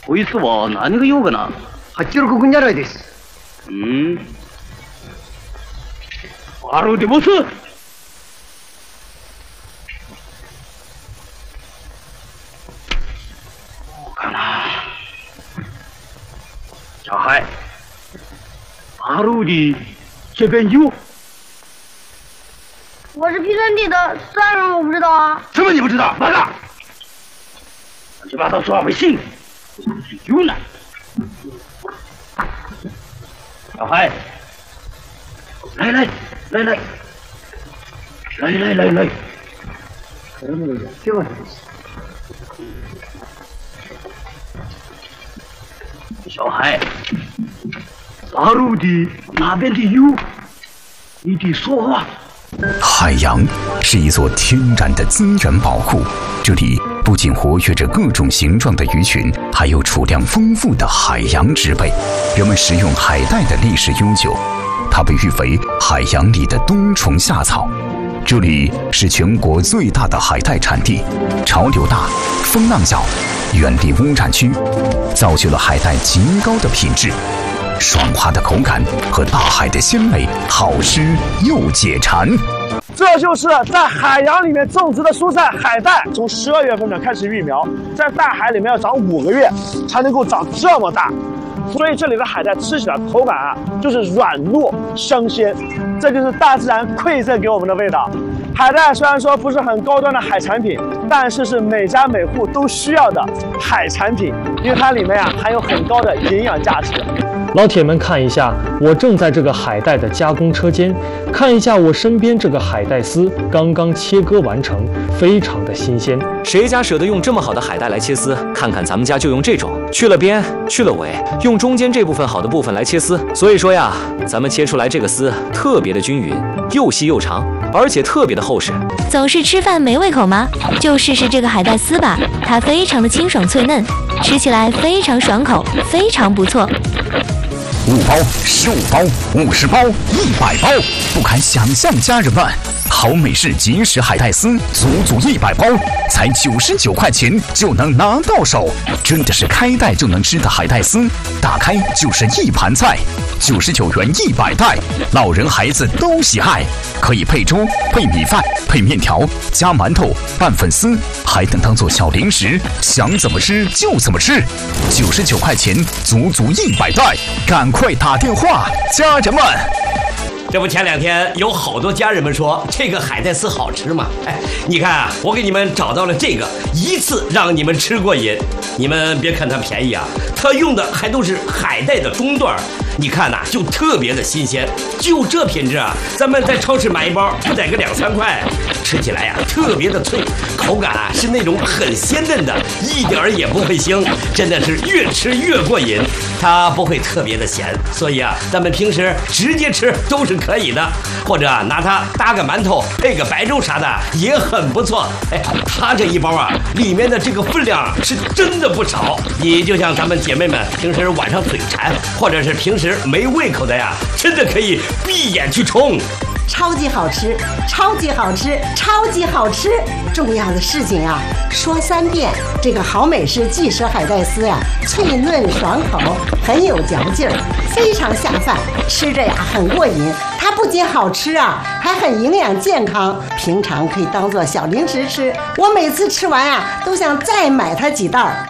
こいつは何が用かな。 86軍じゃないです。 あるでもす。看呐，小孩，大陆的这边有。 我是皮山地的，3人我不知道啊。 什么你不知道？完了，乱七八糟说话没信，有呢。小孩，来，小孩，大陆的那边的有，你得说话。 海洋是一座天然的资源宝库，这里不仅活跃着各种形状的鱼群，还有储量丰富的海洋植被。人们食用海带的历史悠久，它被誉为海洋里的冬虫夏草。这里是全国最大的海带产地，潮流大，风浪小，远离污染区，造就了海带极高的品质。爽滑的口感和大海的鲜美，好吃又解馋。 这就是在海洋里面种植的蔬菜海带，从12月份呢开始育苗，在大海里面要长5个月才能够长这么大，所以这里的海带吃起来口感就是软糯香鲜，这就是大自然馈赠给我们的味道。海带虽然说不是很高端的海产品，但是每家每户都需要的海产品，因为它里面含有很高的营养价值。 老铁们看一下，我正在这个海带的加工车间，看一下我身边这个海带丝刚刚切割完成，非常的新鲜。 谁家舍得用这么好的海带来切丝？看看咱们家就用这种，去了边，去了尾，用中间这部分好的部分来切丝。所以说呀，咱们切出来这个丝特别的均匀，又细又长，而且特别的厚实。 总是吃饭没胃口吗？就试试这个海带丝吧，它非常的清爽脆嫩，吃起来非常爽口，非常不错。 5包、15包、50包、100包，不敢想象，家人们，好美式即食海带丝，足100包，才99块钱就能拿到手，真的是开袋就能吃的海带丝，打开就是一盘菜，99元100袋，老人孩子都喜爱，可以配粥、配米饭、配面条，加馒头、拌粉丝，还能当做小零食，想怎么吃就怎么吃，99块钱足100袋，赶快打电话，家人们！ 这不前2天有好多家人们说这个海带丝好吃吗？哎，你看啊，我给你们找到了这个，一次让你们吃过瘾。你们别看它便宜啊，它用的还都是海带的中段，你看呐，就特别的新鲜。就这品质啊，咱们在超市买一包不得个2-3块，吃起来呀特别的脆，口感啊是那种很鲜嫩的，一点儿也不会腥，真的是越吃越过瘾。它不会特别的咸，所以啊，咱们平时直接吃都是可以的，或者拿它搭个馒头，配个白粥啥的也很不错。哎，它这一包啊，里面的这个分量是真的不少。你就像咱们姐妹们平时晚上嘴馋，或者是平时没胃口的呀，真的可以闭眼去冲。 超级好吃，超级好吃，超级好吃！重要的事情啊，说3遍。这个好美式即食海带丝呀，脆嫩爽口，很有嚼劲儿，非常下饭，吃着呀很过瘾。它不仅好吃啊，还很营养健康，平常可以当做小零食吃。我每次吃完啊，都想再买它几袋儿。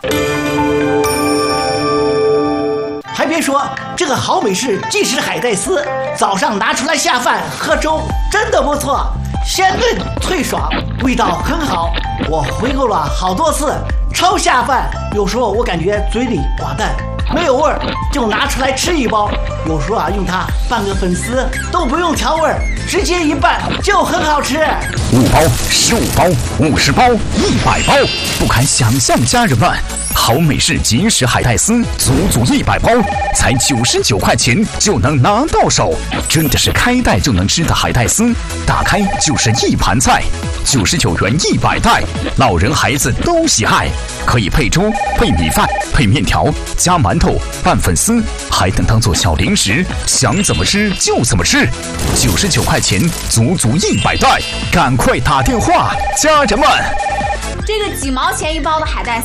还别说，这个好美式即食海带丝，早上拿出来下饭喝粥，真的不错，鲜嫩脆爽，味道很好。我回购了好多次，超下饭。有时候我感觉嘴里寡淡，没有味儿，就拿出来吃一包。有时候啊，用它拌个粉丝都不用调味儿，直接一拌就很好吃。 5包、15包、50包、100包，不敢想象，家人们。好美式即食海带丝，足100包，才99块钱就能拿到手，真的是开袋就能吃的海带丝，打开就是一盘菜，99元100袋，老人孩子都喜爱，可以配粥、配米饭、配面条，加馒头、拌粉丝，还能当做小零食，想怎么吃就怎么吃，99块钱足100袋，赶快打电话，家人们！ 这个几毛钱一包的海带